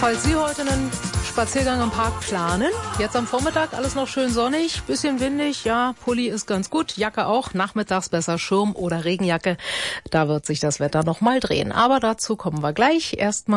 Falls Sie heute einen Spaziergang im Park planen, jetzt am Vormittag alles noch schön sonnig, bisschen windig, ja, Pulli ist ganz gut, Jacke auch, nachmittags besser Schirm oder Regenjacke, da wird sich das Wetter noch mal drehen. Aber dazu kommen wir gleich. Erstmal